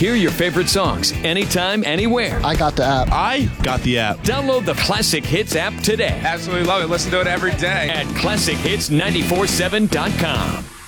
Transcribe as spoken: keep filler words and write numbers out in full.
Hear your favorite songs anytime, anywhere. I got the app. I got the app. Download the Classic Hits app today Absolutely love it. Listen to it every day. at classic hits nine four seven dot com.